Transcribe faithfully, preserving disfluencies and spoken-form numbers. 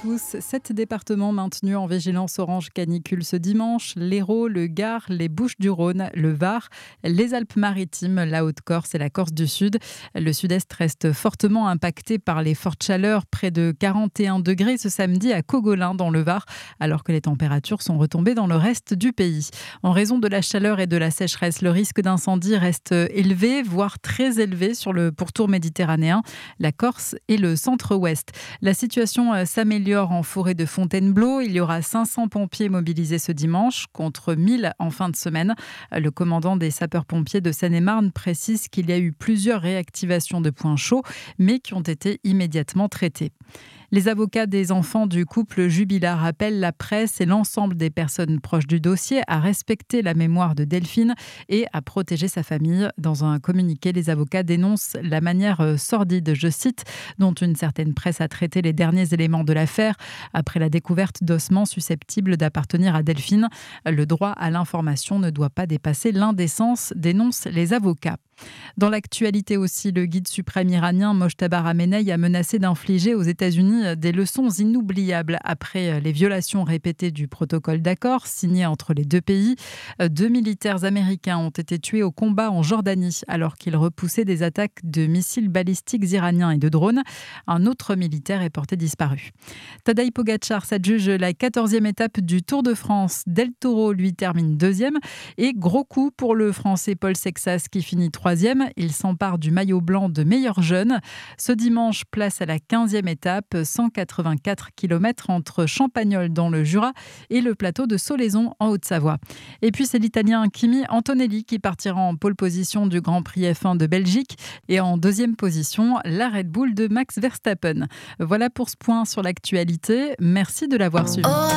tous. Sept départements maintenus en vigilance orange canicule ce dimanche. L'Hérault, le Gard, les Bouches-du-Rhône, le Var, les Alpes-Maritimes, la Haute-Corse et la Corse du Sud. Le Sud-Est reste fortement impacté par les fortes chaleurs. Près de quarante et un degrés ce samedi à Cogolin dans le Var, alors que les températures sont retombées dans le reste du pays. En raison de la chaleur et de la sécheresse, le risque d'incendie reste élevé, voire très élevé sur le pourtour méditerranéen, la Corse et le centre-ouest. La situation s'améliore en forêt de Fontainebleau. Il y aura cinq cents pompiers mobilisés ce dimanche contre mille en fin de semaine. Le commandant des sapeurs-pompiers de Seine-et-Marne précise qu'il y a eu plusieurs réactivations de points chauds, mais qui ont été immédiatement traitées. Les avocats des enfants du couple Jubilard appellent la presse et l'ensemble des personnes proches du dossier à respecter la mémoire de Delphine et à protéger sa famille. Dans un communiqué, les avocats dénoncent la manière sordide, je cite, dont une certaine presse a traité les derniers éléments de l'affaire après la découverte d'ossements susceptibles d'appartenir à Delphine. Le droit à l'information ne doit pas dépasser l'indécence, dénoncent les avocats. Dans l'actualité aussi, le guide suprême iranien Mojtaba Ramenei a menacé d'infliger aux États-Unis des leçons inoubliables après les violations répétées du protocole d'accord signé entre les deux pays. Deux militaires américains ont été tués au combat en Jordanie alors qu'ils repoussaient des attaques de missiles balistiques iraniens et de drones. Un autre militaire est porté disparu. Tadej Pogačar s'adjuge la quatorzième étape du Tour de France. Del Toro, lui, termine deuxième. Et gros coup pour le Français Paul Sexas qui finit troisième. Il s'empare du maillot blanc de meilleur jeune. Ce dimanche, place à la quinzième étape, cent quatre-vingt-quatre kilomètres entre Champagnole dans le Jura et le plateau de Solaison en Haute-Savoie. Et puis c'est l'Italien Kimi Antonelli qui partira en pole position du Grand Prix F un de Belgique et en deuxième position, la Red Bull de Max Verstappen. Voilà pour ce point sur l'actualité. Merci de l'avoir suivi.